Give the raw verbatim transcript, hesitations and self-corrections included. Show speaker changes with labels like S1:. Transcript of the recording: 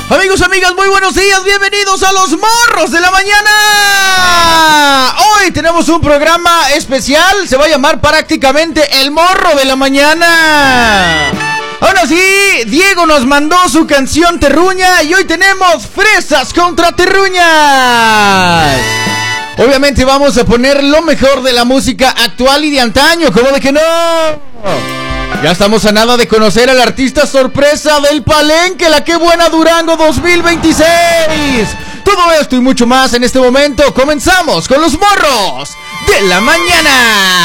S1: Amigos, amigas, muy buenos días, bienvenidos a Los Morros de la Mañana. Hoy tenemos un programa especial, se va a llamar prácticamente El Morro de la Mañana. Ahora sí, Diego nos mandó su canción Terruña y hoy tenemos Fresas contra Terruñas. Obviamente vamos a poner lo mejor de la música actual y de antaño, ¿cómo de que no? Ya estamos a nada de conocer al artista sorpresa del Palenque, la Que Buena Durango dos mil veintiséis. Todo esto y mucho más en este momento. Comenzamos con Los Morros de la Mañana.